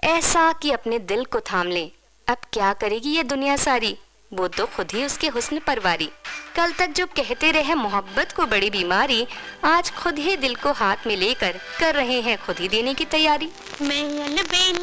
ऐसा कि अपने दिल को थाम ले। अब क्या करेगी ये दुनिया सारी, वो तो खुद ही उसके हुस्न परवारी। कल तक जो कहते रहे मोहब्बत को बड़ी बीमारी, आज खुद ही दिल को हाथ में लेकर कर रहे हैं खुद ही देने की तैयारी। मैं अलबेला